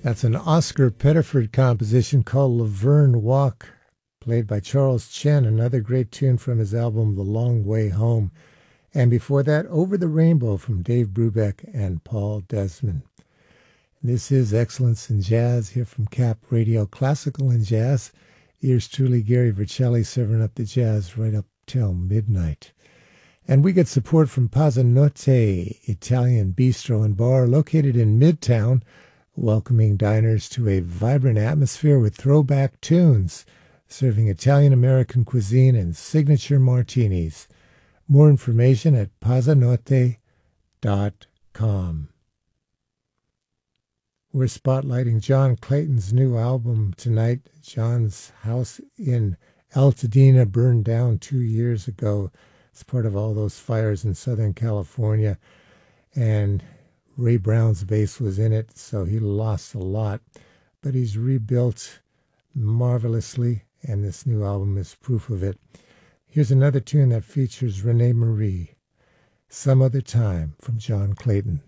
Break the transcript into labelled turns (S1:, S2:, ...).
S1: That's an Oscar Pettiford composition called Laverne Walk, played by Charles Chen, another great tune from his album The Long Way Home. And before that, Over the Rainbow from Dave Brubeck and Paul Desmond. This is Excellence in Jazz here from Cap Radio, Classical and Jazz. Yours truly, Gary Vercelli, serving up the jazz right up till midnight. And we get support from Pazzanotte Italian Bistro and Bar, located in Midtown, welcoming diners to a vibrant atmosphere with throwback tunes, serving Italian-American cuisine and signature martinis. More information at pazzanotte.com. We're spotlighting John Clayton's new album tonight. John's house in Altadena burned down 2 years ago. It's part of all those fires in Southern California. And Ray Brown's bass was in it, so he lost a lot. But he's rebuilt marvelously, and this new album is proof of it. Here's another tune that features Renee Marie, Some Other Time, from John Clayton.